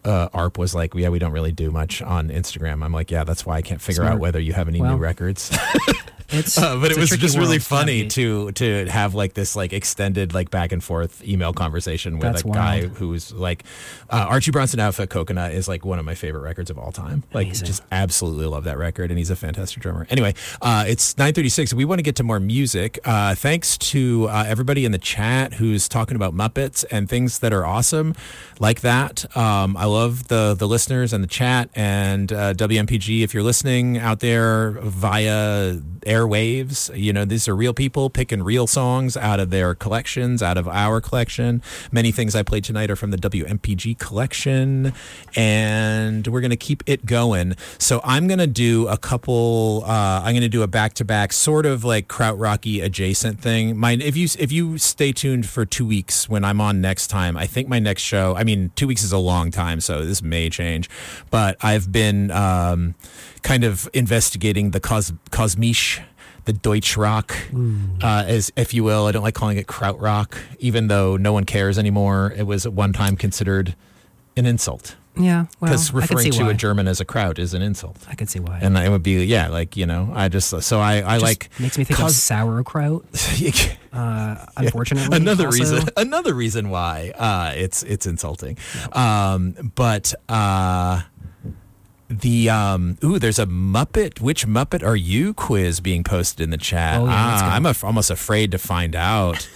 ARP was like, yeah, we don't really do much on Instagram. I'm like, yeah, that's why I can't figure out whether you have any new records. But it was just really funny to have like this like extended like back and forth email conversation with guy who's like Archie Bronson Outfit Coconut is like one of my favorite records of all time. Like just absolutely love that record, and he's a fantastic drummer. Anyway, it's 9:36. We want to get to more music. Thanks to everybody in the chat who's talking about Muppets and things that are awesome like that. I love the listeners and the chat, and WMPG, if you're listening out there via airwaves, you know, these are real people picking real songs out of their collections, out of our collection. Many things I played tonight are from the WMPG collection, and we're going to keep it going. So I'm going to do a couple, I'm going to do a back-to-back sort of like krautrocky adjacent thing. If you stay tuned for 2 weeks when I'm on next time, I think my next show, I mean, 2 weeks is a long time, so this may change, but I've been kind of investigating the Kosmische, the Deutschrock, as if you will. I don't like calling it krautrock, even though no one cares anymore. It was at one time considered an insult. Yeah, well, because referring to a German as a kraut is an insult. I could see why. And it would be, yeah, like, you know, I just like makes me think of sauerkraut. Unfortunately, another reason why it's insulting. Yeah. There's a Muppet. Which Muppet are you quiz being posted in the chat? I'm almost afraid to find out.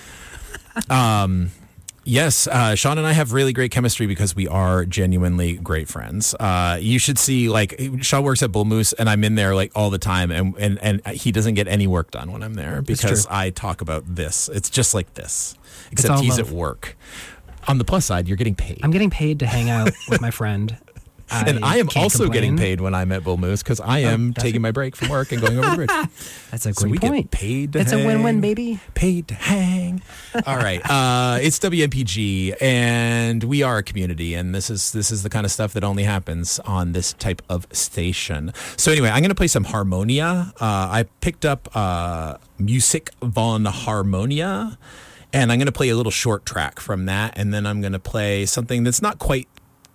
Yes, Sean and I have really great chemistry because we are genuinely great friends. You should see, like, Sean works at Bull Moose, and I'm in there like all the time, and he doesn't get any work done when I'm there because I talk about this. It's just like this, except he's at work. On the plus side, you're getting paid. I'm getting paid to hang out with my friend. And I am also getting paid when I'm at Bull Moose because I am taking my break from work and going over the bridge. That's a great point. Get paid to It's hang. a win-win, baby. Paid to hang. All right. It's WMPG, and we are a community, and this is the kind of stuff that only happens on this type of station. So anyway, I'm going to play some Harmonia. I picked up Musik von Harmonia, and I'm going to play a little short track from that, and then I'm going to play something that's not quite.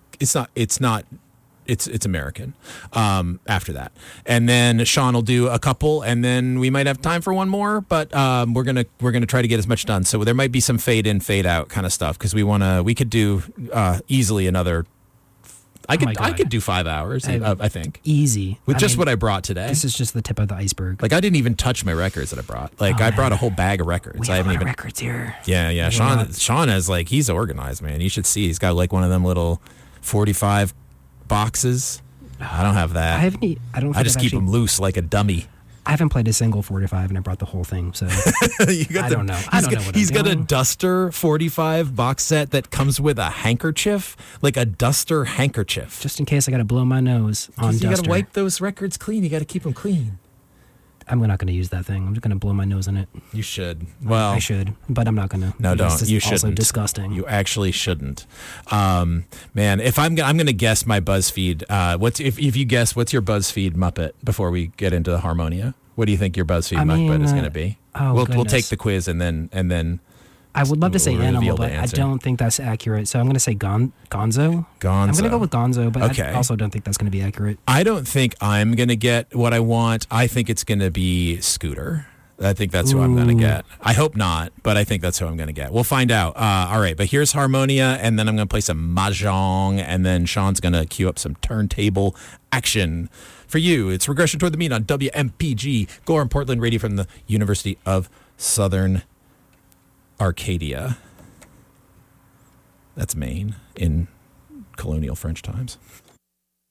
It's American after that. And then Sean will do a couple, and then we might have time for one more, but we're gonna try to get as much done. So there might be some fade in, fade out kind of stuff because we could do easily another. I could do 5 hours, I think. Easy. With what I brought today. This is just the tip of the iceberg. Like, I didn't even touch my records that I brought. Like, I brought a whole bag of records. We have a lot of records here. Yeah. Sean has, like, he's organized, man. You should see. He's got, like, one of them little 45 boxes. I don't have that. I just keep them loose like a dummy. I haven't played a single 45, and I brought the whole thing, so I don't know. He's got a Duster 45 box set that comes with a handkerchief, like a Duster handkerchief. Just in case I got to blow my nose on Duster. You got to wipe those records clean. You got to keep them clean. I'm not going to use that thing. I'm just going to blow my nose in it. You should. Well, I should, but I'm not going to. No, don't. You shouldn't. Also disgusting. You actually shouldn't. Man, if I'm going to guess my BuzzFeed. If you guess, what's your BuzzFeed Muppet before we get into the Harmonia? What do you think your BuzzFeed Muppet is going to be? We'll take the quiz and then. I would love to say animal, but I don't think that's accurate. So I'm going to say Gonzo. I'm going to go with Gonzo, but I also don't think that's going to be accurate. I don't think I'm going to get what I want. I think it's going to be Scooter. I think that's who I'm going to get. I hope not, but I think that's who I'm going to get. We'll find out. All right, but here's Harmonia, and then I'm going to play some Mahjong, and then Sean's going to cue up some turntable action. For you, it's Regression Toward the Mean on WMPG, Gorham Portland Radio from the University of Southern Arcadia. That's Maine in colonial French times.